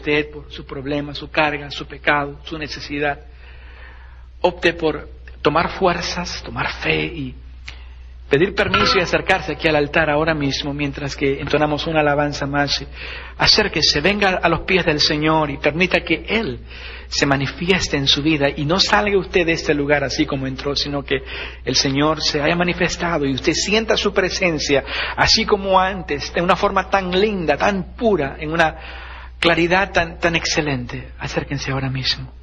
usted por su problema, su carga, su pecado, su necesidad. Opte por tomar fuerzas, tomar fe y pedir permiso y acercarse aquí al altar ahora mismo mientras que entonamos una alabanza más. Acérquese, venga a los pies del Señor y permita que Él se manifieste en su vida y no salga usted de este lugar así como entró, sino que el Señor se haya manifestado y usted sienta su presencia así como antes, de una forma tan linda, tan pura, en una claridad tan excelente. Acérquense ahora mismo.